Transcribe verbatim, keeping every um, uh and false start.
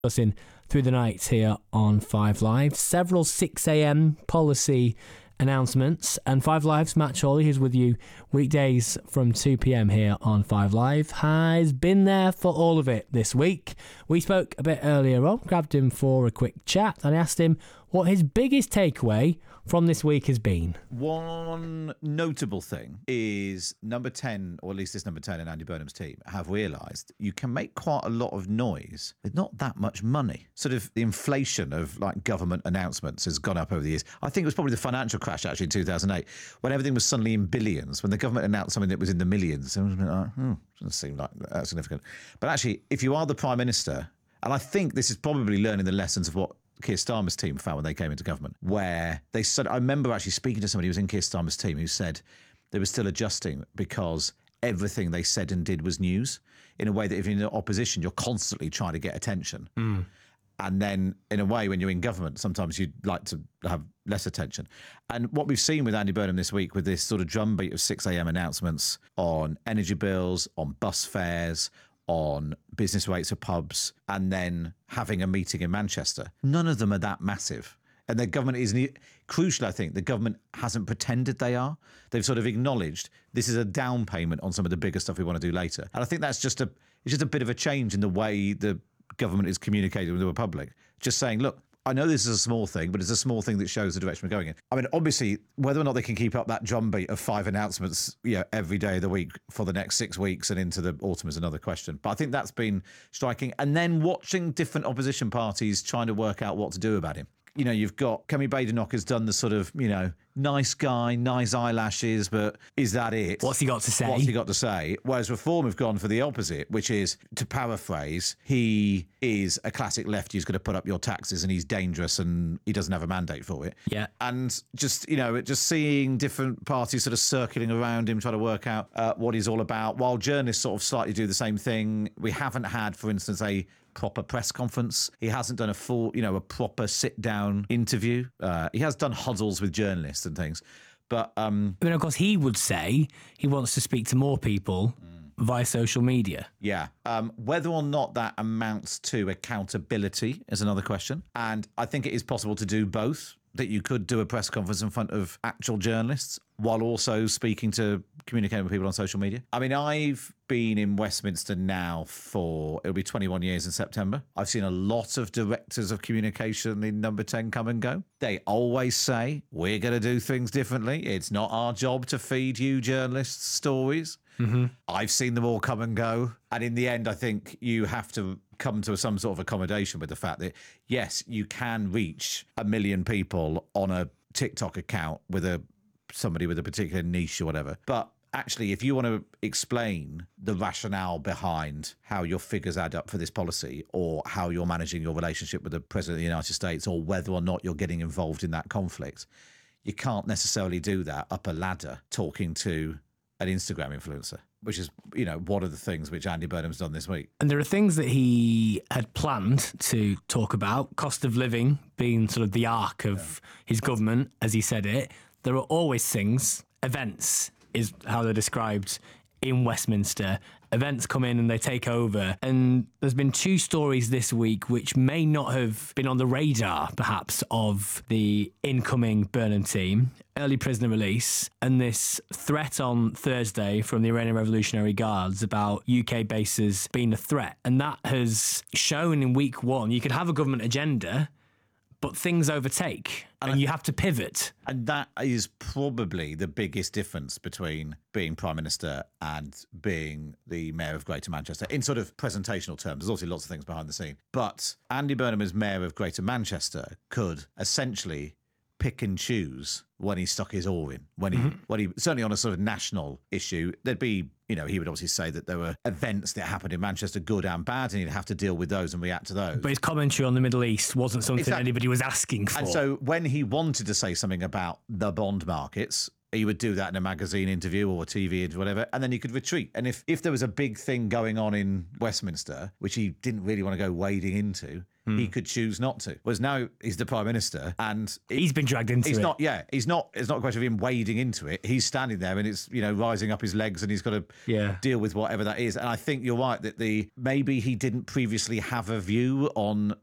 Discussing through the night here on Five Live. Several six a.m. policy announcements, and Five Live's Matt Chorley, who's with you weekdays from two p.m. here on Five Live, has been there for all of it this week. We spoke a bit earlier on, grabbed him for a quick chat, and I asked him what his biggest takeaway from this week has been. One notable thing is number ten, or at least this number ten in Andy Burnham's team, have realised you can make quite a lot of noise with not that much money. Sort of the inflation of like government announcements has gone up over the years. I think it was probably the financial crash actually in two thousand eight, when everything was suddenly in billions. When the government announced something that was in the millions, it was like, hmm, doesn't seem like that significant. But actually, if you are the Prime Minister, and I think this is probably learning the lessons of what Keir Starmer's team found when they came into government, where they said, I remember actually speaking to somebody who was in Keir Starmer's team who said they were still adjusting because everything they said and did was news, in a way that if you're in the opposition, you're constantly trying to get attention. Mm. And then in a way, when you're in government, sometimes you'd like to have less attention. And what we've seen with Andy Burnham this week, with this sort of drumbeat of six a.m. announcements on energy bills, on bus fares, on business rates of pubs, and then having a meeting in Manchester. None of them are that massive. And the government isn't, crucial, I think, the government hasn't pretended they are. They've sort of acknowledged this is a down payment on some of the bigger stuff we want to do later. And I think that's just a, it's just a bit of a change in the way the government is communicating with the public. Just saying, look, I know this is a small thing, but it's a small thing that shows the direction we're going in. I mean, obviously, whether or not they can keep up that drumbeat of five announcements, you know, every day of the week for the next six weeks and into the autumn is another question. But I think that's been striking. And then watching different opposition parties trying to work out what to do about him. You know, you've got Kemi Badenoch has done the sort of, you know, nice guy, nice eyelashes, but is that it? What's he got to say? What's he got to say? Whereas Reform have gone for the opposite, which is, to paraphrase, he is a classic lefty who's going to put up your taxes and he's dangerous and he doesn't have a mandate for it. Yeah. And just, you know, just seeing different parties sort of circling around him, trying to work out uh, what he's all about, while journalists sort of slightly do the same thing. We haven't had, for instance, a proper press conference. He hasn't done a full, you know, a proper sit-down interview. Uh, he has done huddles with journalists and things. But um, I mean, of course, he would say he wants to speak to more people mm. via social media. Yeah. Um, whether or not that amounts to accountability is another question. And I think it is possible to do both, that you could do a press conference in front of actual journalists while also speaking to, communicating with people on social media. I mean, I've been in Westminster now for, it'll be twenty-one years in September. I've seen a lot of directors of communication in number ten come and go. They always say, we're going to do things differently. It's not our job to feed you journalists stories. Mm-hmm. I've seen them all come and go. And in the end, I think you have to come to some sort of accommodation with the fact that, yes, you can reach a million people on a TikTok account with a somebody with a particular niche or whatever. But actually, if you want to explain the rationale behind how your figures add up for this policy, or how you're managing your relationship with the President of the United States, or whether or not you're getting involved in that conflict, you can't necessarily do that up a ladder talking to an Instagram influencer, which is, you know, one of the things which Andy Burnham's done this week. And there are things that he had planned to talk about, cost of living being sort of the arc of yeah. his government, as he said it. There are always things, events is how they're described in Westminster. Events come in and they take over. And there's been two stories this week which may not have been on the radar, perhaps, of the incoming Burnham team. Early prisoner release and this threat on Thursday from the Iranian Revolutionary Guards about U K bases being a threat. And that has shown in week one, you could have a government agenda, but things overtake and, and you have to pivot. And that is probably the biggest difference between being Prime Minister and being the Mayor of Greater Manchester in sort of presentational terms. There's obviously lots of things behind the scene. But Andy Burnham as Mayor of Greater Manchester could essentially pick and choose when he stuck his oar in, when he, mm-hmm. when he, certainly on a sort of national issue, there'd be, you know, he would obviously say that there were events that happened in Manchester, good and bad, and he'd have to deal with those and react to those. But his commentary on the Middle East wasn't something exactly. anybody was asking for. And so when he wanted to say something about the bond markets, he would do that in a magazine interview or a T V interview, whatever, and then he could retreat. And if, if there was a big thing going on in Westminster, which he didn't really want to go wading into, mm. he could choose not to. Whereas now he's the Prime Minister and he's been dragged into he's it. Not, yeah, he's not, it's not a question of him wading into it. He's standing there and it's, you know, rising up his legs and he's got to yeah. deal with whatever that is. And I think you're right that the maybe he didn't previously have a view on